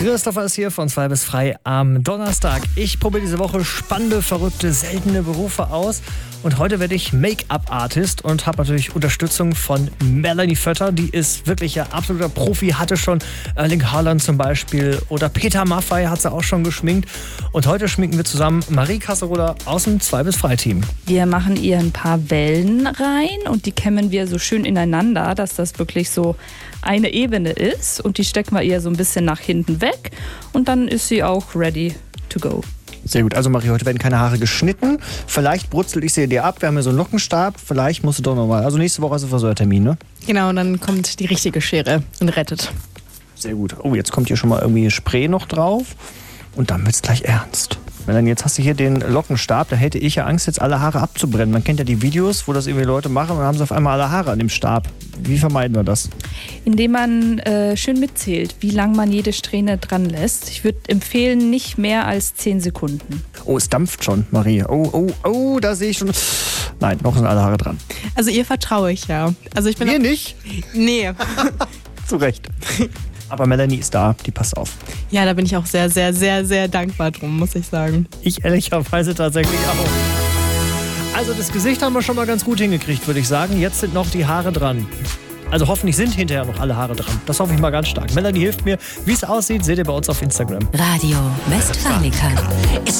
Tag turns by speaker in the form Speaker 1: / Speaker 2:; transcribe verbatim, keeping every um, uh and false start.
Speaker 1: Christopher ist hier von zwei bis frei am Donnerstag. Ich probiere diese Woche spannende, verrückte, seltene Berufe aus. Und heute werde ich Make-up-Artist und habe natürlich Unterstützung von Melanie Vötter. Die ist wirklich ein absoluter Profi, hatte schon Erling Haaland zum Beispiel oder Peter Maffay hat sie auch schon geschminkt. Und heute schminken wir zusammen Marie Kasserola aus dem zwei bis frei Team.
Speaker 2: Wir machen ihr ein paar Wellen rein und die kämmen wir so schön ineinander, dass das wirklich so eine Ebene ist. Und die stecken wir ihr so ein bisschen nach hinten weg und dann ist sie auch ready to go.
Speaker 1: Sehr gut. Also Marie, heute werden keine Haare geschnitten. Vielleicht brutzel ich sie dir ab. Wir haben hier so einen Lockenstab. Vielleicht musst du doch nochmal. Also nächste Woche hast du Friseurtermin, ne?
Speaker 3: Genau, und dann kommt die richtige Schere und rettet.
Speaker 1: Sehr gut. Oh, jetzt kommt hier schon mal irgendwie Spray noch drauf. Und dann wird's gleich ernst. Melanie, jetzt hast du hier den Lockenstab. Da hätte ich ja Angst, jetzt alle Haare abzubrennen. Man kennt ja die Videos, wo das irgendwie Leute machen und dann haben sie auf einmal alle Haare an dem Stab. Wie vermeiden wir das?
Speaker 2: Indem man äh, schön mitzählt, wie lange man jede Strähne dran lässt. Ich würde empfehlen, nicht mehr als zehn Sekunden.
Speaker 1: Oh, es dampft schon, Marie. Oh, oh, oh, da sehe ich schon. Nein, noch sind alle Haare dran.
Speaker 3: Also ihr vertraue ich ja. Also ich bin
Speaker 1: Mir
Speaker 3: auch...
Speaker 1: nicht?
Speaker 3: Nee.
Speaker 1: Zu Recht. Aber Melanie ist da, die passt auf.
Speaker 3: Ja, da bin ich auch sehr, sehr, sehr, sehr dankbar drum, muss ich sagen.
Speaker 1: Ich ehrlicherweise tatsächlich auch. Also das Gesicht haben wir schon mal ganz gut hingekriegt, würde ich sagen. Jetzt sind noch die Haare dran. Also hoffentlich sind hinterher noch alle Haare dran. Das hoffe ich mal ganz stark. Melanie hilft mir. Wie es aussieht, seht ihr bei uns auf Instagram.
Speaker 4: Radio Westfalica.